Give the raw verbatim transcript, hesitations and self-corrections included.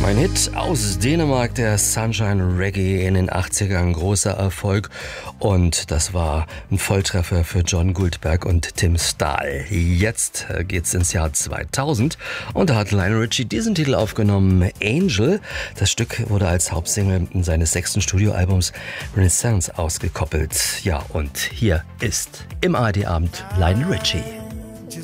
Ein Hit aus Dänemark, der Sunshine Reggae in den achtzigern, großer Erfolg. Und das war ein Volltreffer für John Goldberg und Tim Stahl. Jetzt geht's ins Jahr zweitausend und da hat Lionel Richie diesen Titel aufgenommen, Angel. Das Stück wurde als Hauptsingle seines sechsten Studioalbums Renaissance ausgekoppelt. Ja, und hier ist im A R D-Abend Lionel Richie.